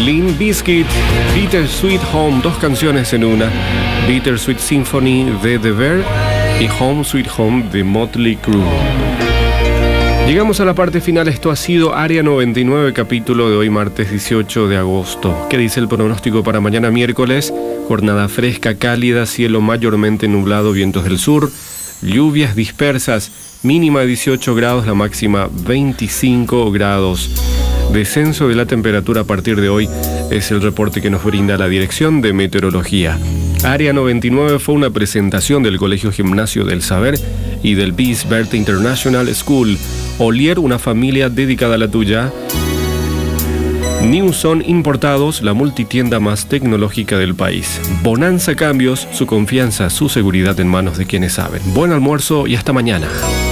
Limp Bizkit, Bittersweet Home, dos canciones en una. Bittersweet Symphony de The Verve y Home Sweet Home de Motley Crue. Llegamos a la parte final. Esto ha sido Área 99, capítulo de hoy, martes 18 de agosto. ¿Qué dice el pronóstico para mañana miércoles? Jornada fresca, cálida, cielo mayormente nublado, vientos del sur, lluvias dispersas, mínima de 18 grados, la máxima 25 grados. Descenso de la temperatura a partir de hoy es el reporte que nos brinda la Dirección de Meteorología. Área 99 fue una presentación del Colegio Gimnasio del Saber y del Peace Bertha International School. Olier, una familia dedicada a la tuya. Newson Importados, la multitienda más tecnológica del país. Bonanza Cambios, su confianza, su seguridad en manos de quienes saben. Buen almuerzo y hasta mañana.